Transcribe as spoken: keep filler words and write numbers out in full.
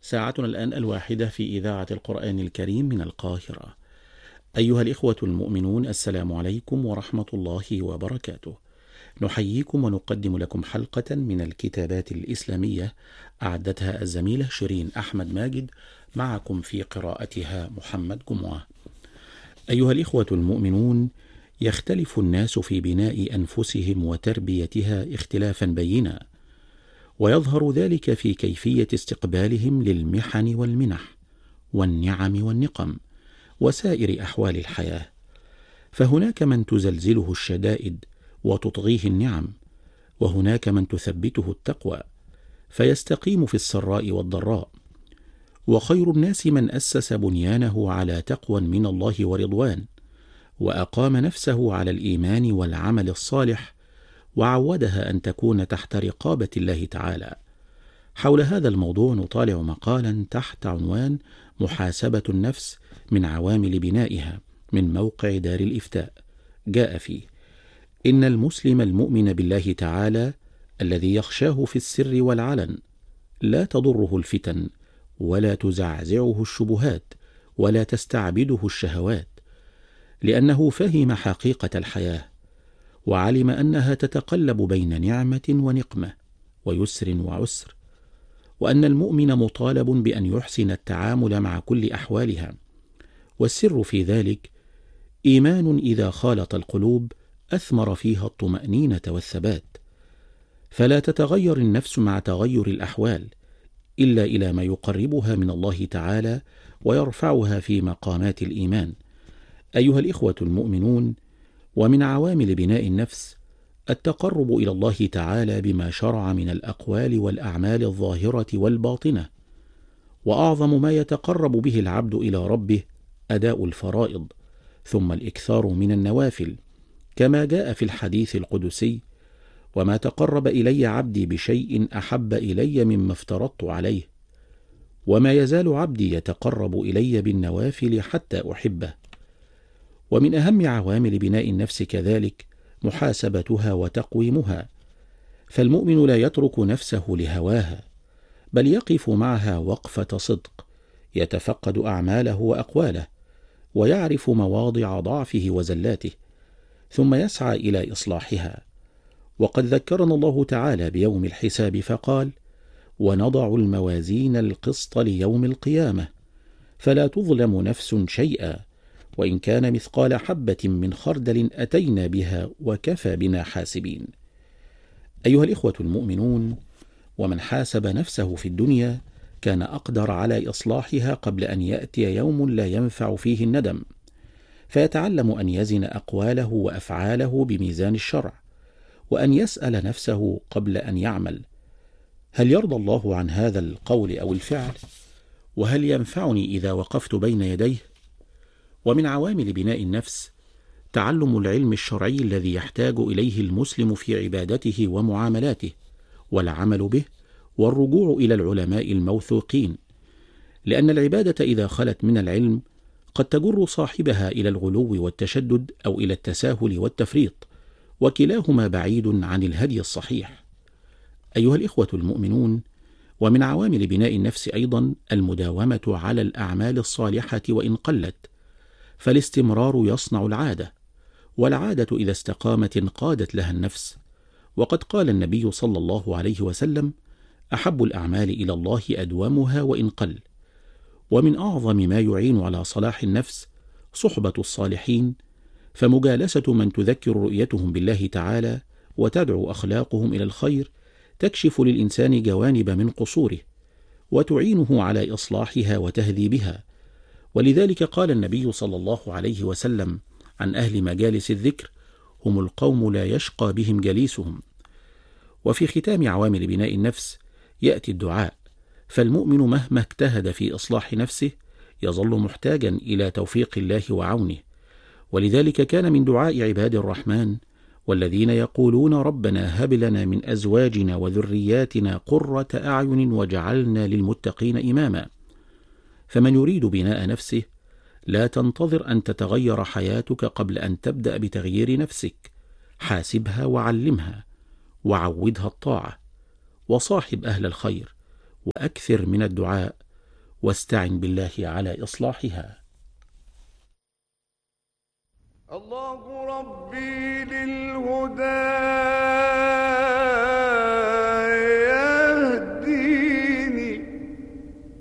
ساعتنا الآن الواحدة في إذاعة القرآن الكريم من القاهرة. أيها الإخوة المؤمنون، السلام عليكم ورحمة الله وبركاته. نحييكم ونقدم لكم حلقة من الكتابات الإسلامية أعدتها الزميلة شيرين أحمد ماجد، معكم في قراءتها محمد جمعة. أيها الإخوة المؤمنون، يختلف الناس في بناء أنفسهم وتربيتها اختلافا بينا، ويظهر ذلك في كيفية استقبالهم للمحن والمنح والنعم والنقم وسائر أحوال الحياة. فهناك من تزلزله الشدائد وتطغيه النعم، وهناك من تثبته التقوى فيستقيم في السراء والضراء. وخير الناس من أسس بنيانه على تقوى من الله ورضوان، وأقام نفسه على الإيمان والعمل الصالح، وعودها أن تكون تحت رقابة الله تعالى. حول هذا الموضوع نطالع مقالا تحت عنوان محاسبة النفس من عوامل بنائها من موقع دار الإفتاء. جاء فيه: إن المسلم المؤمن بالله تعالى الذي يخشاه في السر والعلن لا تضره الفتن، ولا تزعزعه الشبهات، ولا تستعبده الشهوات، لأنه فهم حقيقة الحياة، وعلم أنها تتقلب بين نعمة ونقمة ويسر وعسر، وأن المؤمن مطالب بأن يحسن التعامل مع كل أحوالها. والسر في ذلك إيمان إذا خالط القلوب أثمر فيها الطمأنينة والثبات، فلا تتغير النفس مع تغير الأحوال إلا إلى ما يقربها من الله تعالى ويرفعها في مقامات الإيمان. أيها الإخوة المؤمنون، ومن عوامل بناء النفس التقرب إلى الله تعالى بما شرع من الأقوال والأعمال الظاهرة والباطنة. وأعظم ما يتقرب به العبد إلى ربه أداء الفرائض، ثم الإكثار من النوافل، كما جاء في الحديث القدسي: وما تقرب إلي عبدي بشيء أحب إلي مما افترضت عليه، وما يزال عبدي يتقرب إلي بالنوافل حتى أحبه. ومن أهم عوامل بناء النفس كذلك محاسبتها وتقويمها، فالمؤمن لا يترك نفسه لهواها، بل يقف معها وقفة صدق، يتفقد أعماله وأقواله، ويعرف مواضع ضعفه وزلاته، ثم يسعى إلى إصلاحها. وقد ذكرنا الله تعالى بيوم الحساب فقال: ونضع الموازين القسط ليوم القيامة فلا تظلم نفس شيئا وإن كان مثقال حبة من خردل أتينا بها وكفى بنا حاسبين. أيها الإخوة المؤمنون، ومن حاسب نفسه في الدنيا كان أقدر على إصلاحها قبل أن يأتي يوم لا ينفع فيه الندم، فيتعلم أن يزن أقواله وأفعاله بميزان الشرع، وأن يسأل نفسه قبل أن يعمل: هل يرضى الله عن هذا القول أو الفعل؟ وهل ينفعني إذا وقفت بين يديه؟ ومن عوامل بناء النفس تعلم العلم الشرعي الذي يحتاج إليه المسلم في عبادته ومعاملاته، والعمل به، والرجوع إلى العلماء الموثوقين، لأن العبادة إذا خلت من العلم قد تجر صاحبها إلى الغلو والتشدد أو إلى التساهل والتفريط، وكلاهما بعيد عن الهدي الصحيح. أيها الإخوة المؤمنون، ومن عوامل بناء النفس أيضا المداومة على الأعمال الصالحة وإن قلت، فالاستمرار يصنع العادة، والعادة إذا استقامت انقادت لها النفس. وقد قال النبي صلى الله عليه وسلم: أحب الأعمال إلى الله أدومها وإن قل. ومن أعظم ما يعين على صلاح النفس صحبة الصالحين، فمجالسة من تذكر رؤيتهم بالله تعالى وتدعو أخلاقهم إلى الخير تكشف للإنسان جوانب من قصوره، وتعينه على إصلاحها وتهذيبها. ولذلك قال النبي صلى الله عليه وسلم عن أهل مجالس الذكر: هم القوم لا يشقى بهم جليسهم. وفي ختام عوامل بناء النفس يأتي الدعاء، فالمؤمن مهما اجتهد في إصلاح نفسه يظل محتاجا إلى توفيق الله وعونه. ولذلك كان من دعاء عباد الرحمن: والذين يقولون ربنا هب لنا من أزواجنا وذرياتنا قرة أعين واجعلنا للمتقين إماما. فمن يريد بناء نفسه لا تنتظر أن تتغير حياتك قبل أن تبدأ بتغيير نفسك، حاسبها وعلمها وعودها الطاعة، وصاحب أهل الخير، وأكثر من الدعاء واستعن بالله على إصلاحها. الله ربي للهدى